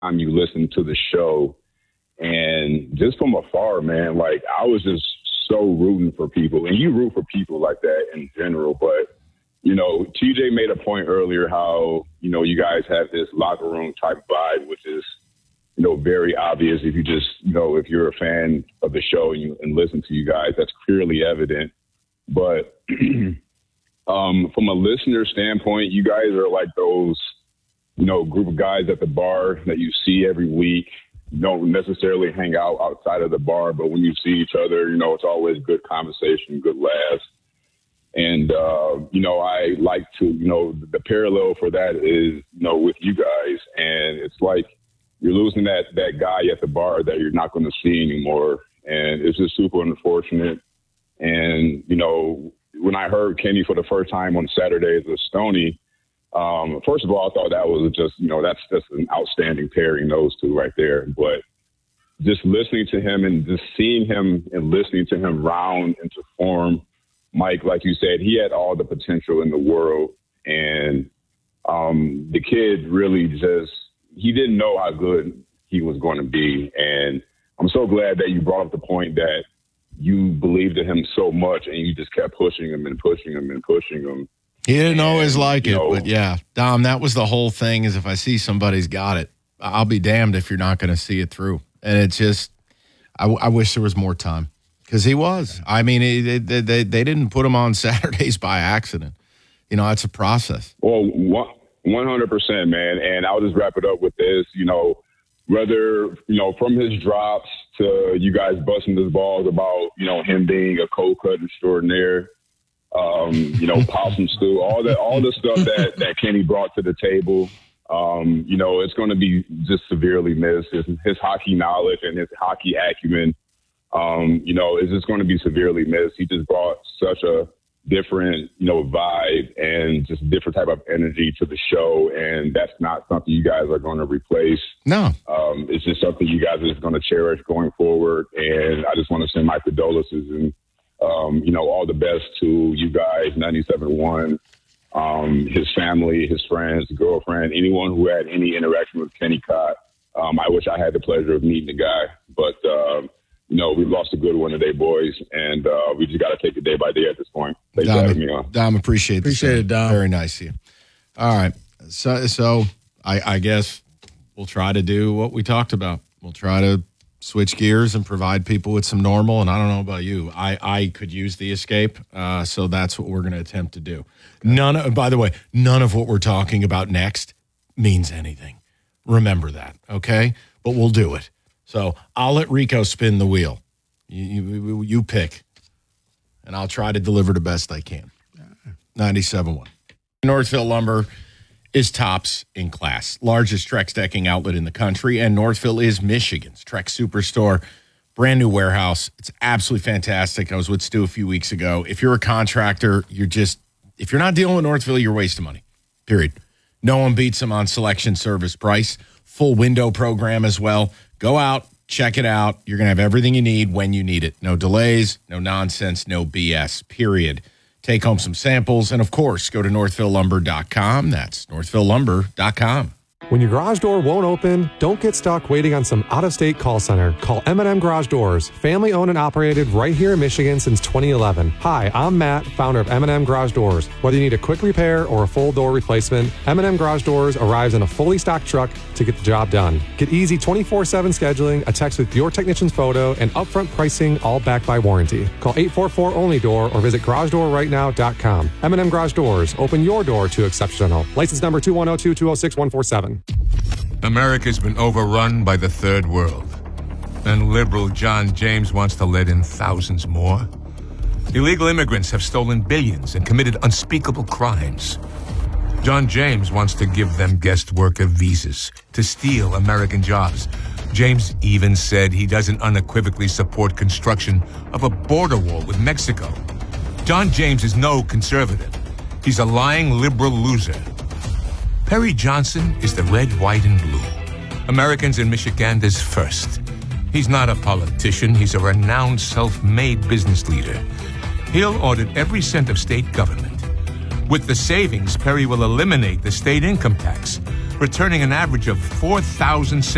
time you listen to the show. And just from afar, man, like I was just so rooting for people, and you root for people like that in general. But, you know, TJ made a point earlier how, you know, you guys have this locker room type vibe, which is, you know, very obvious if you just, you know, if you're a fan of the show and listen to you guys, that's clearly evident. But from a listener standpoint, you guys are like those, you know, group of guys at the bar that you see every week. You don't necessarily hang out outside of the bar, but when you see each other, you know, it's always good conversation, good laughs. And, you know, I like to, you know, the parallel for that is, you know, with you guys. And it's like you're losing that guy at the bar that you're not going to see anymore. And it's just super unfortunate. And, you know, when I heard Kenny for the first time on Saturdays with Stoney, first of all, I thought that was just, you know, that's just an outstanding pairing, those two right there. But just listening to him and just seeing him and listening to him round into form, Mike, like you said, he had all the potential in the world. And the kid really just, he didn't know how good he was going to be. And I'm so glad that you brought up the point that you believed in him so much and you just kept pushing him and pushing him and pushing him. He didn't always like it, but yeah, Dom, that was the whole thing is if I see somebody's got it, I'll be damned if you're not going to see it through. And it's just, I wish there was more time because he was. I mean, they didn't put him on Saturdays by accident. You know, it's a process. Well, 100%, man. And I'll just wrap it up with this, you know, whether, you know, from his drops to you guys busting his balls about, you know, him being a cold cut extraordinaire, you know, possum stew, all the stuff that Kenny brought to the table. You know, it's going to be just severely missed. His hockey knowledge and his hockey acumen, you know, is just going to be severely missed. He just brought such a different, you know, vibe and just different type of energy to the show. And that's not something you guys are going to replace. No. It's just something you guys are just going to cherish going forward. And I just want to send my condolences and, you know, all the best to you guys, 97.1, his family, his friends, girlfriend, anyone who had any interaction with Kenny Cott. I wish I had the pleasure of meeting the guy, but, you know, we've lost a good one today, boys, and we just got to take it day by day at this point. Thanks for having me on. Dom, appreciate it, Dom. Very nice of you. All right. So I guess we'll try to do what we talked about. We'll try to switch gears and provide people with some normal. And I don't know about you. I could use the escape. So that's what we're going to attempt to do. By the way, none of what we're talking about next means anything. Remember that. Okay. But we'll do it. So I'll let Rico spin the wheel. You pick. And I'll try to deliver the best I can. 97.1. Northville Lumber is tops in class. Largest Trex decking outlet in the country. And Northville is Michigan's Trex Superstore. Brand new warehouse. It's absolutely fantastic. I was with Stu a few weeks ago. If you're a contractor, if you're not dealing with Northville, you're wasting money. Period. No one beats them on selection, service, price. Full window program as well. Go out, check it out. You're going to have everything you need when you need it. No delays, no nonsense, no BS, period. Take home some samples. And, of course, go to northvillelumber.com. That's northvillelumber.com. When your garage door won't open, don't get stuck waiting on some out-of-state call center. Call M&M Garage Doors, family-owned and operated right here in Michigan since 2011. Hi, I'm Matt, founder of M&M Garage Doors. Whether you need a quick repair or a full door replacement, M&M Garage Doors arrives in a fully stocked truck to get the job done. Get easy 24/7 scheduling, a text with your technician's photo, and upfront pricing, all backed by warranty. Call 844-ONLY-DOOR or visit garagedoorrightnow.com. M&M Garage Doors, open your door to exceptional. License number 2102206-147. America's been overrun by the third world, and liberal John James wants to let in thousands more. Illegal immigrants have stolen billions and committed unspeakable crimes. John James wants to give them guest worker visas to steal American jobs. James even said he doesn't unequivocally support construction of a border wall with Mexico. John James is no conservative. He's a lying liberal loser. Perry Johnson is the red, white, and blue. Americans in Michiganda's first. He's not a politician. He's a renowned self-made business leader. He'll audit every cent of state government. With the savings, Perry will eliminate the state income tax, returning an average of $4,000